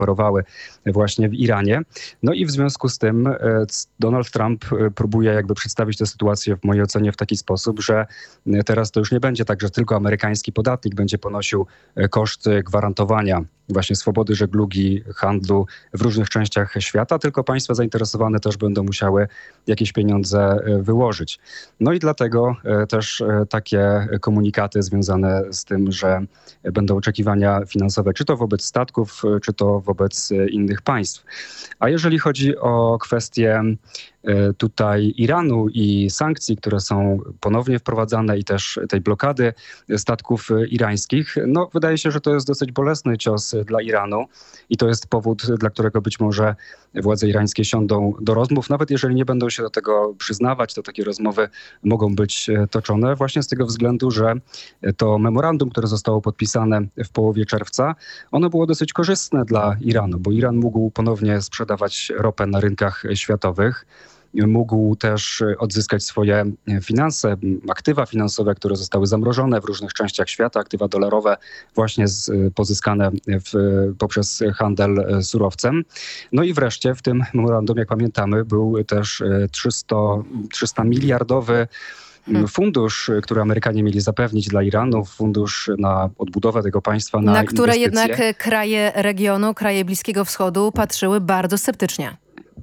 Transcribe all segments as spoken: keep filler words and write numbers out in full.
parowały właśnie w Iranie. No i w związku z tym Donald Trump próbuje jakby przedstawić tę sytuację w mojej ocenie w taki sposób, że teraz to już nie będzie tak, że tylko amerykański podatnik będzie ponosił koszty gwarantowania właśnie swobody żeglugi, handlu w różnych częściach świata, tylko państwa zainteresowane też będą musiały jakieś pieniądze wyłożyć. No i dlatego też takie komunikaty związane z tym, że będą oczekiwania finansowe, czy to wobec statków, czy to wobec innych państw. A jeżeli chodzi o kwestie tutaj Iranu i sankcji, które są ponownie wprowadzane i też tej blokady statków irańskich, no wydaje się, że to jest dosyć bolesny cios dla Iranu i to jest powód, dla którego być może władze irańskie siądą do rozmów, nawet jeżeli nie będą się do tego przyznawać, to takie rozmowy mogą być toczone właśnie z tego względu, że to memorandum, które zostało podpisane w połowie czerwca, ono było dosyć korzystne dla Iranu, bo Iran mógł ponownie sprzedawać ropę na rynkach światowych. Mógł też odzyskać swoje finanse, aktywa finansowe, które zostały zamrożone w różnych częściach świata, aktywa dolarowe właśnie z, pozyskane w, poprzez handel surowcem. No i wreszcie w tym memorandum, jak pamiętamy, był też trzysta miliardowy fundusz, który Amerykanie mieli zapewnić dla Iranu, fundusz na odbudowę tego państwa, na, na które inwestycje. jednak kraje regionu, kraje Bliskiego Wschodu patrzyły bardzo sceptycznie.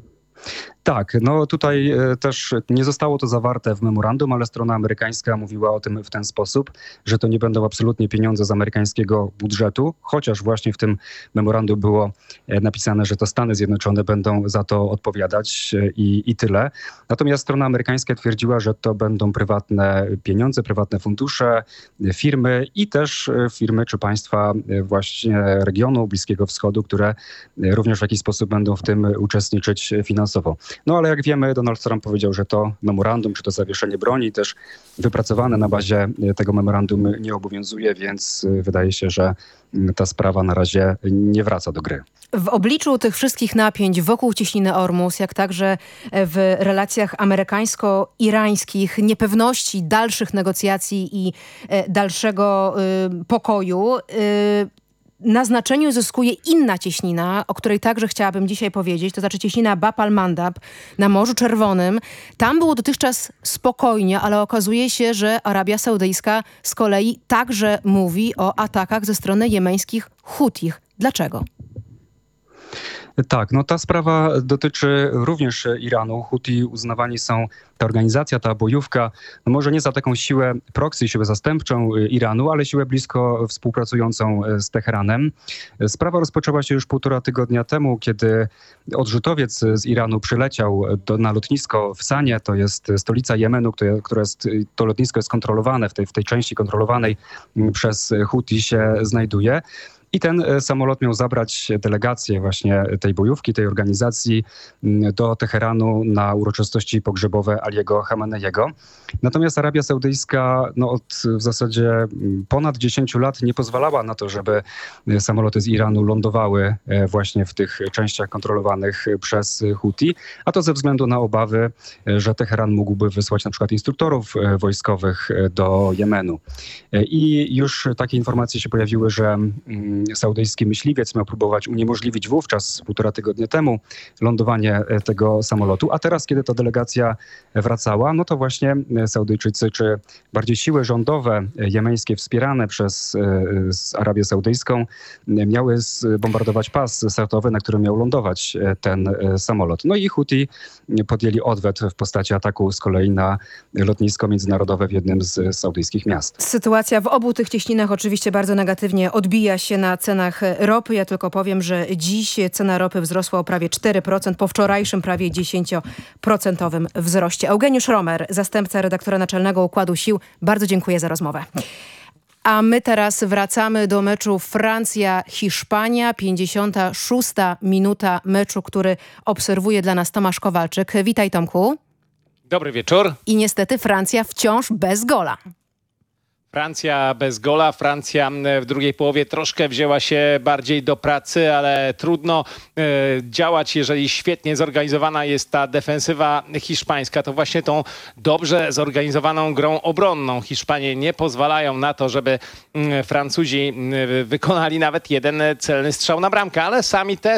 Tak, no tutaj też nie zostało to zawarte w memorandum, ale strona amerykańska mówiła o tym w ten sposób, że to nie będą absolutnie pieniądze z amerykańskiego budżetu, chociaż właśnie w tym memorandum było napisane, że to Stany Zjednoczone będą za to odpowiadać i, i tyle. Natomiast strona amerykańska twierdziła, że to będą prywatne pieniądze, prywatne fundusze, firmy i też firmy czy państwa właśnie regionu Bliskiego Wschodu, które również w jakiś sposób będą w tym uczestniczyć finansowo. No ale jak wiemy, Donald Trump powiedział, że to memorandum, czy to zawieszenie broni też wypracowane na bazie tego memorandum nie obowiązuje, więc wydaje się, że ta sprawa na razie nie wraca do gry. W obliczu tych wszystkich napięć wokół cieśniny Ormus, jak także w relacjach amerykańsko-irańskich, niepewności dalszych negocjacji i dalszego y, pokoju, y, na znaczeniu zyskuje inna cieśnina, o której także chciałabym dzisiaj powiedzieć, to znaczy cieśnina Bab al-Mandab na Morzu Czerwonym. Tam było dotychczas spokojnie, ale okazuje się, że Arabia Saudyjska z kolei także mówi o atakach ze strony jemeńskich Hutich. Dlaczego? Tak, no ta sprawa dotyczy również Iranu. Huti uznawani są, ta organizacja, ta bojówka, no może nie za taką siłę proxy, siłę zastępczą Iranu, ale siłę blisko współpracującą z Teheranem. Sprawa rozpoczęła się już półtora tygodnia temu, kiedy odrzutowiec z Iranu przyleciał do, na lotnisko w Sanie, to jest stolica Jemenu, które, które jest, to lotnisko jest kontrolowane, w tej, w tej części kontrolowanej przez Huti się znajduje. I ten samolot miał zabrać delegację właśnie tej bojówki, tej organizacji do Teheranu na uroczystości pogrzebowe Aliego Khameneiego. Natomiast Arabia Saudyjska no, od w zasadzie ponad dziesięciu lat nie pozwalała na to, żeby samoloty z Iranu lądowały właśnie w tych częściach kontrolowanych przez Huti, a to ze względu na obawy, że Teheran mógłby wysłać na przykład instruktorów wojskowych do Jemenu. I już takie informacje się pojawiły, że saudyjski myśliwiec miał próbować uniemożliwić wówczas, półtora tygodnia temu, lądowanie tego samolotu. A teraz, kiedy ta delegacja wracała, no to właśnie Saudyjczycy, czy bardziej siły rządowe jemeńskie wspierane przez Arabię Saudyjską miały bombardować pas startowy, na którym miał lądować ten samolot. No i Huti podjęli odwet w postaci ataku z kolei na lotnisko międzynarodowe w jednym z saudyjskich miast. Sytuacja w obu tych cieśninach oczywiście bardzo negatywnie odbija się na cenach ropy. Ja tylko powiem, że dziś cena ropy wzrosła o prawie cztery procent po wczorajszym prawie dziesięcioprocentowym wzroście. Eugeniusz Romer, zastępca redaktora naczelnego Układu Sił, bardzo dziękuję za rozmowę. A my teraz wracamy do meczu Francja-Hiszpania. pięćdziesiąta szósta minuta meczu, który obserwuje dla nas Tomasz Kowalczyk. Witaj, Tomku. Dobry wieczór. I niestety Francja wciąż bez gola. Francja bez gola. Francja w drugiej połowie troszkę wzięła się bardziej do pracy, ale trudno e, działać, jeżeli świetnie zorganizowana jest ta defensywa hiszpańska. To właśnie tą dobrze zorganizowaną grą obronną Hiszpanie nie pozwalają na to, żeby m, Francuzi m, wykonali nawet jeden celny strzał na bramkę, ale sami też